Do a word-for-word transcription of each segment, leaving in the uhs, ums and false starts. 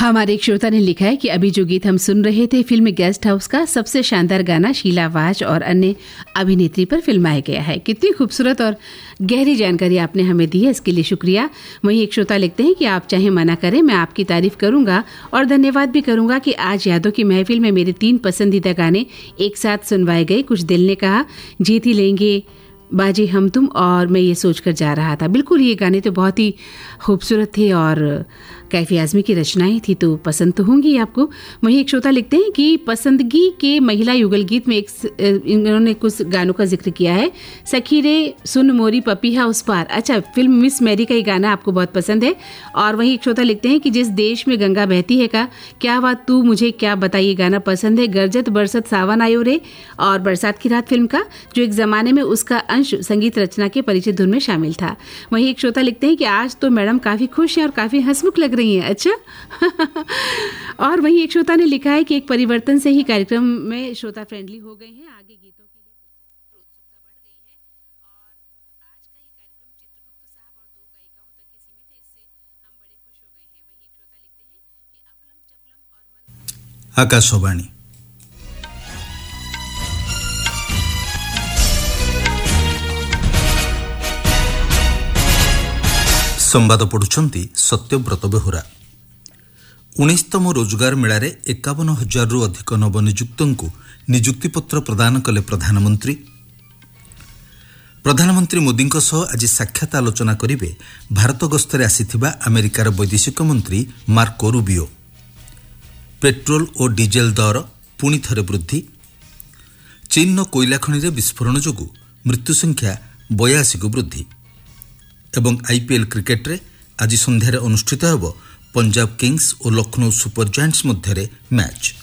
हमारे एक श्रोता ने लिखा है कि अभी जो गीत हम सुन रहे थे फिल्म गेस्ट हाउस का सबसे शानदार गाना शीला वाज और अन्य अभिनेत्री पर फिल्माया गया है। कितनी खूबसूरत और गहरी जानकारी आपने हमें दी है, इसके लिए शुक्रिया। वहीं एक श्रोता लिखते हैं कि आप चाहे मना करें, मैं आपकी तारीफ करूंगा और धन्यवाद भी करूंगा कि आज यादों की महफिल में मेरे तीन पसंदीदा गाने एक साथ सुनवाए गए। कुछ दिल ने कहा, जीत ही लेंगे, बाजी हम तुम, और मैं ये सोचकर जा रहा था। बिल्कुल, ये गाने तो बहुत ही खूबसूरत थे और कैफी आजमी की रचनाएं थी, तो पसंद तो होंगी आपको। वहीं एक श्रोता लिखते हैं कि पसंदगी के महिला युगल गीत में एक इन्होंने कुछ गानों का जिक्र किया है। सखी रे सुन मोरी पपीहा उस पार, अच्छा, फिल्म मिस मैरी का ये गाना आपको बहुत पसंद है। और वहीं एक श्रोता लिखते हैं कि जिस देश में गंगा बहती है का क्या बात तू मुझे क्या बताइए गाना पसंद है। गरजत बरसत सावन आयो रे और बरसात की रात फिल्म का, जो एक जमाने में उसका अंश संगीत रचना के परिचय धुन में शामिल था। वहीं एक श्रोता लिखते हैं कि आज तो मैडम काफी खुश हैं और काफी हंसमुख लग रही हैं। अच्छा और वहीं एक श्रोता ने लिखा है कि एक परिवर्तन से ही कार्यक्रम में श्रोता फ्रेंडली हो गए हैं, आगे गीतों के लिए उत्सुकता बढ़ गई है और आज का ये कार्यक्रम चित्रगुप्त साहब और दो गायिकाओं तक ही सीमित है, इससे हम बड़े खुश हो गए हैं। वहीं एक श्रोता लिखते हैं कि अपलम चपलम और मन आकाशवाणी संवाद पढ़ुछंती सत्यव्रत बेहुरा। उन्नीसतम रोजगार मेलारे एकावन हजार रु अधिक नवनियुक्तଙ୍କୁ नियुक्तिपत्र प्रदान कले प्रधानमंत्री। प्रधानमंत्री मोदीଙ୍କ सह आज साक्षात आलोचना करिवे भारत गस्तरे आसिथिबा अमेरिकार वैदेशिक मंत्री मार्को रूबियो। पेट्रोल और डीजेल दर पुणी थरे वृद्धि। चीन कोयला खनि रे विस्फोरण जोगु मृत्यु संख्या बयासी को वृद्धि। एवं आईपीएल क्रिकेट रे आज संध्यारे अनुष्ठित होब पंजाब किंग्स और लखनऊ सुपर जायंट्स मध्य मैच।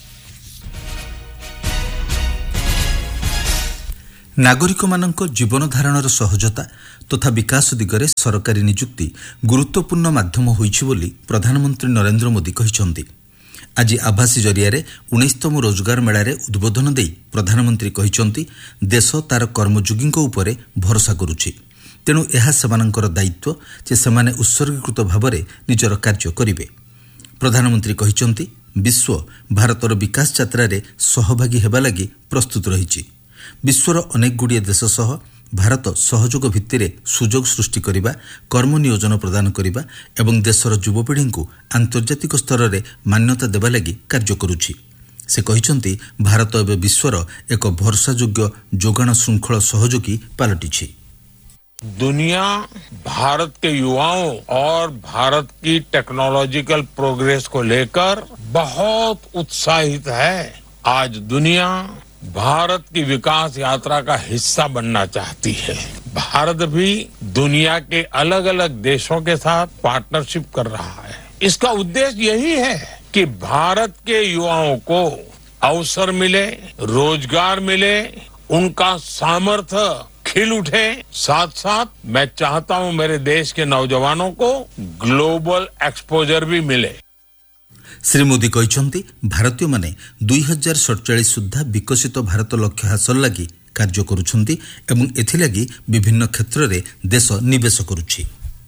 नागरिक मानक जीवन धारणर सहजता तथा विकास दिगरे सरकारी नियुक्ति गुरुत्वपूर्ण माध्यम होइछि बोली प्रधानमंत्री नरेंद्र मोदी कहिसंती। आज आभासी जरिया उन्नीसतम रोजगार मेलारे उद्बोधन देई प्रधानमंत्री कहिसंती देश तार कर्मयोगी उपरे भरोसा करुछि, तेणु यह सेमानंकर दायित्व जे सेमाने उत्सर्गीकृत भावरे निजर कार्य करिवे। प्रधानमंत्री कहिसंती विश्व भारतर विकास यात्रारे सहभागी हेबा लागि प्रस्तुत रहिछि। विश्वर अनेक गुड़िए देश सह भारत सहयोग भित्तिरे सुजोग सृष्टि करिबा, कर्म नियोजन प्रदान करिबा एवं देशर युवपीढ़ी को आंतर्जातिक स्तर रे मान्यता देबा लागि कार्य करुछि। से कहिसंती भारत एबे विश्वर एक भरोसायोग्य जोगाण श्रृंखल सहयोगी पालटिछि। दुनिया भारत के युवाओं और भारत की टेक्नोलॉजिकल प्रोग्रेस को लेकर बहुत उत्साहित है। आज दुनिया भारत की विकास यात्रा का हिस्सा बनना चाहती है। भारत भी दुनिया के अलग अलग देशों के साथ पार्टनरशिप कर रहा है। इसका उद्देश्य यही है कि भारत के युवाओं को अवसर मिले, रोजगार मिले, उनका सामर्थ्य खिल उठे। साथ साथ मैं चाहता हूं मेरे देश के नौजवानों को ग्लोबल एक्सपोजर भी मिले। श्री मोदी कहिसंती भारतीय माने दुई हजार सड़चालीस सुधा विकसित भारत लक्ष्य हासिल लगी कार्य करुछंती एवं एथिलागी विभिन्न क्षेत्र रे देश निवेश करुछि।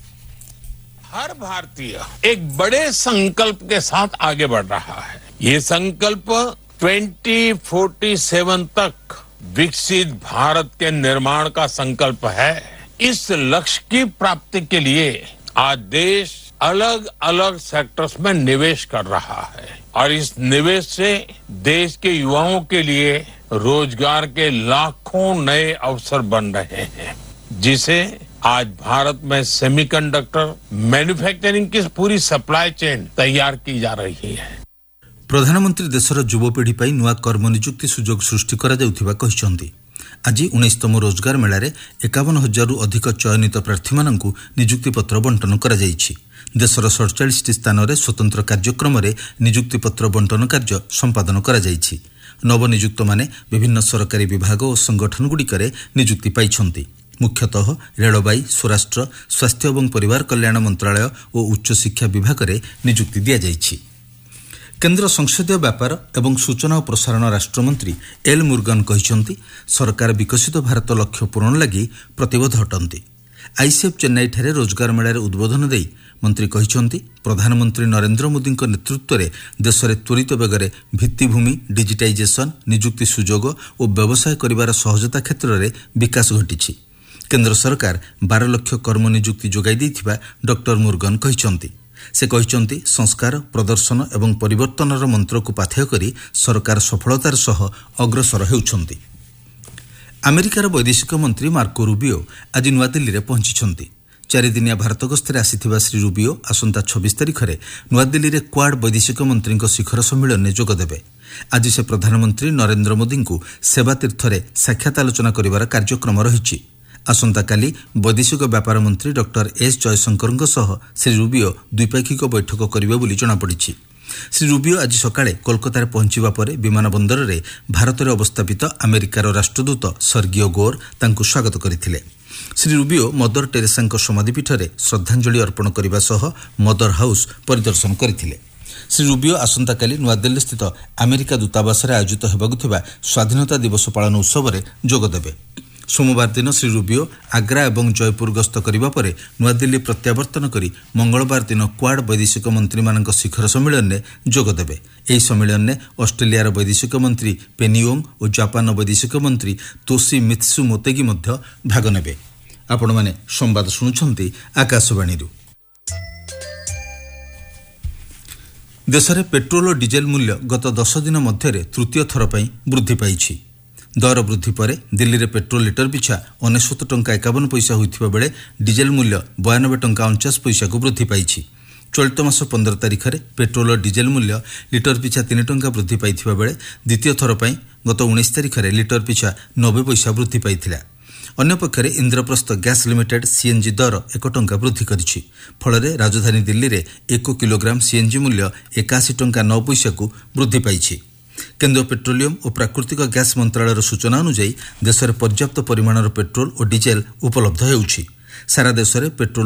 हर भारतीय एक बड़े संकल्प के साथ आगे बढ़ रहा है। ये संकल्प ट्वेंटी फोर्टी सेवन तक विकसित भारत के निर्माण का संकल्प है। इस लक्ष्य की प्राप्ति के लिए आज देश अलग अलग सेक्टर्स में निवेश कर रहा है और इस निवेश से देश के युवाओं के लिए रोजगार के लाखों नए अवसर बन रहे हैं, जिसे आज भारत में सेमीकंडक्टर मैन्युफैक्चरिंग की पूरी सप्लाई चेन तैयार की जा रही है। प्रधानमंत्री देशर युवपीढ़ी पर नुआ कर्म नियुक्ति सुजोग सृष्टि करा जाउथिबा कहिसंती। आज उन्नीसतम रोजगार मेलारे एकावन हजार रु अधिक चयनित प्रार्थी मानंकु नियुक्ति पत्र बंटन करा जाइछि। देशर सड़चालीस टी स्थान में स्वतंत्र कार्यक्रम रे नियुक्ति पत्र बंटन कार्य संपादन करा जाइछि। नवनियुक्त माने विभिन्न सरकारी विभाग और संगठन गुड़िकरे नियुक्ति पाइछंती। मुख्यतः रेलबाई, स्वराष्ट्र, स्वास्थ्य एवं परिवार कल्याण मंत्रालय और उच्च शिक्षा विभाग रे नियुक्ति दिया जाइछि। केंद्र संसदीय व्यापार एवं सूचना और प्रसारण राष्ट्रमंत्री एल मुरुगन कहिसंती सरकार विकसित भारत लक्ष्य पूरण लगी प्रतिबद्ध अटंती। आईसीएफ चेन्नई ठारे रोजगार मेलारे उद्बोधन देई ମନ୍ତ୍ରୀ କହିଛନ୍ତି ପ୍ରଧାନମନ୍ତ୍ରୀ ନରେନ୍ଦ୍ର ମୋଦିଙ୍କ ନେତୃତ୍ୱରେ ଦେଶରେ ତ୍ୱରିତ ବେଗରେ ଭିତ୍ତିଭୂମି, ଡିଜିଟାଇଜେସନ୍, ନିଯୁକ୍ତି ସୁଯୋଗ ଓ ବ୍ୟବସାୟ କରିବାର ସହଜତା କ୍ଷେତ୍ରରେ ବିକାଶ ଘଟିଛି। କେନ୍ଦ୍ର ସରକାର ବାର ଲକ୍ଷ କର୍ମ ନିଯୁକ୍ତି ଯୋଗାଇ ଦେଇଥିବା ଡକ୍ଟର ମୁରୁଗନ୍ କହିଛନ୍ତି। ସେ କହିଛନ୍ତି ସଂସ୍କାର, ପ୍ରଦର୍ଶନ ଏବଂ ପରିବର୍ତ୍ତନର ମନ୍ତ୍ରକୁ ପାଥେୟ କରି ସରକାର ସଫଳତାର ସହ ଅଗ୍ରସର ହେଉଛନ୍ତି। ଆମେରିକାର ବୈଦେଶିକ ମନ୍ତ୍ରୀ ମାର୍କୋ ରୁବିଓ ଆଜି ନୂଆଦିଲ୍ଲୀରେ ପହଞ୍ଚିଛନ୍ତି। ଚାରିଦିନିଆ ଭାରତ ଗସ୍ତରେ ଆସିଥିବା ଶ୍ରୀ ରୁବିଓ ଆସନ୍ତା ଛବିଶ ତାରିଖରେ ନୂଆଦିଲ୍ଲୀରେ କ୍ୱାଡ୍ ବୈଦେଶିକ ମନ୍ତ୍ରୀଙ୍କ ଶିଖର ସମ୍ମିଳନୀରେ ଯୋଗଦେବେ। ଆଜି ସେ ପ୍ରଧାନମନ୍ତ୍ରୀ ନରେନ୍ଦ୍ର ମୋଦିଙ୍କୁ ସେବା ତୀର୍ଥରେ ସାକ୍ଷାତ ଆଲୋଚନା କରିବାର କାର୍ଯ୍ୟକ୍ରମ ରହିଛି। ଆସନ୍ତାକାଲି ବୈଦେଶିକ ବ୍ୟାପାର ମନ୍ତ୍ରୀ ଡକ୍ଟର ଏସ୍ ଜୟଶଙ୍କରଙ୍କ ସହ ଶ୍ରୀ ରୁବିଓ ଦ୍ୱିପାକ୍ଷିକ ବୈଠକ କରିବେ ବୋଲି ଜଣାପଡ଼ିଛି। ଶ୍ରୀ ରୁବିଓ ଆଜି ସକାଳେ କୋଲକାତାରେ ପହଞ୍ଚିବା ପରେ ବିମାନ ବନ୍ଦରରେ ଭାରତରେ ଅବସ୍ଥାପିତ ଆମେରିକାର ରାଷ୍ଟ୍ରଦୂତ ସର୍ଗିଓ ଗୋର୍ ତାଙ୍କୁ ସ୍ୱାଗତ କରିଥିଲେ। ଶ୍ରୀ ରୁବିଓ ମଦର ଟେରେସାଙ୍କ ସମାଧିପୀଠରେ ଶ୍ରଦ୍ଧାଞ୍ଜଳି ଅର୍ପଣ କରିବା ସହ ମଦର ହାଉସ୍ ପରିଦର୍ଶନ କରିଥିଲେ। ଶ୍ରୀ ରୁବିଓ ଆସନ୍ତାକାଲି ନୂଆଦିଲ୍ଲୀସ୍ଥିତ ଆମେରିକା ଦୂତାବାସରେ ଆୟୋଜିତ ହେବାକୁ ଥିବା ସ୍ୱାଧୀନତା ଦିବସ ପାଳନ ଉତ୍ସବରେ ଯୋଗଦେବେ। ସୋମବାର ଦିନ ଶ୍ରୀ ରୁବିଓ ଆଗ୍ରା ଏବଂ ଜୟପୁର ଗସ୍ତ କରିବା ପରେ ନୂଆଦିଲ୍ଲୀ ପ୍ରତ୍ୟାବର୍ତ୍ତନ କରି ମଙ୍ଗଳବାର ଦିନ କ୍ୱାଡ୍ ବୈଦେଶିକ ମନ୍ତ୍ରୀମାନଙ୍କ ଶିଖର ସମ୍ମିଳନୀରେ ଯୋଗଦେବେ। ଏହି ସମ୍ମିଳନୀରେ ଅଷ୍ଟ୍ରେଲିଆର ବୈଦେଶିକ ମନ୍ତ୍ରୀ ପେନିଓଙ୍ଗ ଓ ଜାପାନର ବୈଦେଶିକ ମନ୍ତ୍ରୀ ତୋଶି ମିତ୍ସୁ ମୋତେଗି ମଧ୍ୟ ଭାଗ ନେବେ। ଆପଣମାନେ ସମ୍ବାଦ ଶୁଣୁଛନ୍ତି ଆକାଶବାଣୀରୁ। ଦେଶରେ ପେଟ୍ରୋଲ ଓ ଡିଜେଲ ମୂଲ୍ୟ ଗତ ଦଶ ଦିନ ମଧ୍ୟରେ ତୃତୀୟ ଥର ପାଇଁ ବୃଦ୍ଧି ପାଇଛି। ଦର ବୃଦ୍ଧି ପରେ ଦିଲ୍ଲୀରେ ପେଟ୍ରୋଲ ଲିଟର ପିଛା ଅନେଶ୍ୱତ ଟଙ୍କା ଏକାବନ ପଇସା ହୋଇଥିବା ବେଳେ ଡିଜେଲ ମୂଲ୍ୟ ବୟାନବେ ଟଙ୍କା ଅଣଚାଶ ପଇସାକୁ ବୃଦ୍ଧି ପାଇଛି। ଚଳିତ ମାସ ପନ୍ଦର ତାରିଖରେ ପେଟ୍ରୋଲ ଓ ଡିଜେଲ ମୂଲ୍ୟ ଲିଟର ପିଛା ତିନି ଟଙ୍କା ବୃଦ୍ଧି ପାଇଥିବା ବେଳେ ଦ୍ୱିତୀୟ ଥର ପାଇଁ ଗତ ଉଣେଇଶ ତାରିଖରେ ଲିଟର ପିଛା ନବେ ପଇସା ବୃଦ୍ଧି ପାଇଥିଲା। ଅନ୍ୟପକ୍ଷରେ ଇନ୍ଦ୍ରପ୍ରସ୍ଥ ଗ୍ୟାସ୍ ଲିମିଟେଡ୍ ସିଏନ୍ଜି ଦର ଏକ ଟଙ୍କା ବୃଦ୍ଧି କରିଛି। ଫଳରେ ରାଜଧାନୀ ଦିଲ୍ଲୀରେ ଏକ କିଲୋଗ୍ରାମ ସିଏନ୍ଜି ମୂଲ୍ୟ ଏକାଅଶୀ ଟଙ୍କା ନଅ ପଇସାକୁ ବୃଦ୍ଧି ପାଇଛି। କେନ୍ଦ୍ର ପେଟ୍ରୋଲିୟମ ଓ ପ୍ରାକୃତିକ ଗ୍ୟାସ୍ ମନ୍ତ୍ରଣାଳୟର ସୂଚନା ଅନୁଯାୟୀ ଦେଶରେ ପର୍ଯ୍ୟାପ୍ତ ପରିମାଣର ପେଟ୍ରୋଲ ଓ ଡିଜେଲ ଉପଲବ୍ଧ ହେଉଛି। ସାରା ଦେଶରେ ପେଟ୍ରୋଲ